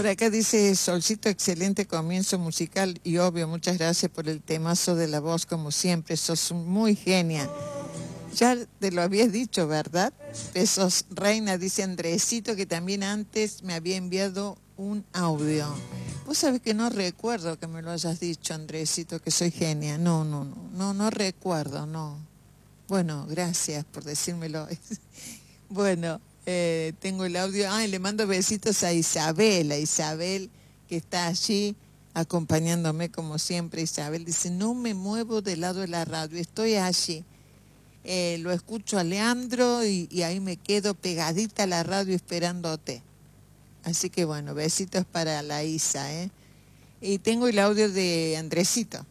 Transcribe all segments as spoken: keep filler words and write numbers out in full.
Por acá dice Solcito, excelente comienzo musical y obvio, muchas gracias por el temazo de la voz como siempre, sos muy genia. Ya te lo habías dicho, ¿verdad? Besos, reina, dice Andresito, que también antes me había enviado un audio. Vos sabés que no recuerdo que me lo hayas dicho, Andresito, que soy genia. No, no, no, no, no recuerdo, no. Bueno, gracias por decírmelo. Bueno, eh, tengo el audio. Ay, le mando besitos a Isabel, a Isabel que está allí acompañándome como siempre. Isabel dice, no me muevo del lado de la radio, estoy allí. Eh, lo escucho a Leandro y, y ahí me quedo pegadita a la radio esperándote. Así que bueno, besitos para la Isa, ¿eh? Y tengo el audio de Andresito.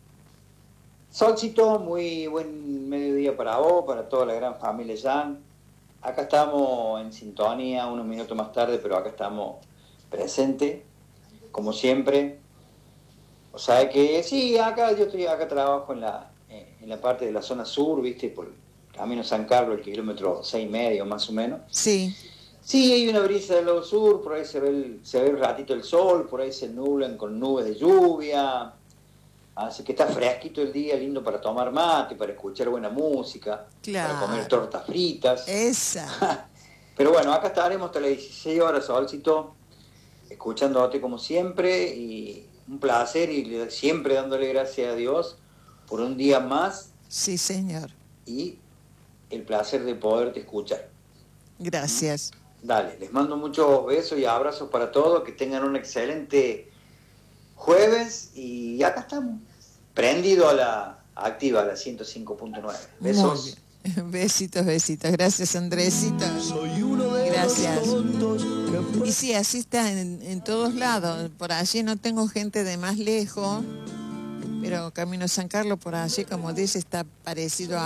Solcito, muy buen mediodía para vos, para toda la gran familia Jan. Acá estamos en sintonía, unos minutos más tarde, pero acá estamos presentes, como siempre. O sea que sí, acá yo estoy acá trabajo en la, en la parte de la zona sur, viste, por el camino San Carlos, el kilómetro seis y medio más o menos. Sí. Sí, hay una brisa del lado sur, por ahí se ve, el, se ve un ratito el sol, por ahí se nublan con nubes de lluvia. Así que está fresquito el día, lindo para tomar mate, para escuchar buena música, Claro. para comer tortas fritas. Esa. Pero bueno, acá estaremos hasta las dieciséis horas, Solcito, escuchándote como siempre, y un placer, y siempre dándole gracias a Dios por un día más. Sí, señor. Y el placer de poderte escuchar. Gracias. Dale, les mando muchos besos y abrazos para todos, que tengan un excelente jueves, y acá estamos, prendido a la activa, a la ciento cinco punto nueve. Besos. Besitos, besitos. Gracias, Andresito. Gracias. Y sí, así está en, en todos lados. Por allí no tengo gente de más lejos, pero Camino San Carlos por allí, como dice, está parecido a